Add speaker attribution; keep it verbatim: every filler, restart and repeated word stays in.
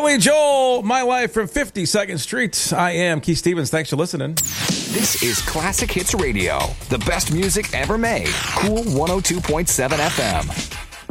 Speaker 1: Billy Joel, My Life from fifty-second Street. I am Keith Stevens. Thanks for listening.
Speaker 2: This is Classic Hits Radio, the best music ever made. Cool one oh two point seven F M.